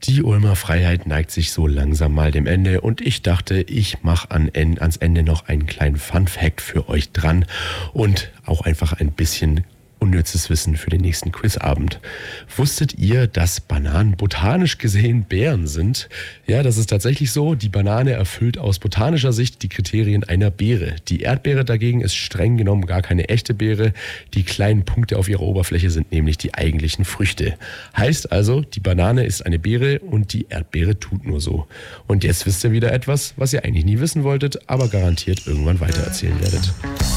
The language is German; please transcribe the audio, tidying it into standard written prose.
Die Ulmer Freiheit neigt sich so langsam mal dem Ende und ich dachte, ich mache ans Ende noch einen kleinen Fun-Fact für euch dran und auch einfach ein bisschen unnützes Wissen für den nächsten Quizabend. Wusstet ihr, dass Bananen botanisch gesehen Beeren sind? Ja, das ist tatsächlich so. Die Banane erfüllt aus botanischer Sicht die Kriterien einer Beere. Die Erdbeere dagegen ist streng genommen gar keine echte Beere. Die kleinen Punkte auf ihrer Oberfläche sind nämlich die eigentlichen Früchte. Heißt also, die Banane ist eine Beere und die Erdbeere tut nur so. Und jetzt wisst ihr wieder etwas, was ihr eigentlich nie wissen wolltet, aber garantiert irgendwann weitererzählen werdet.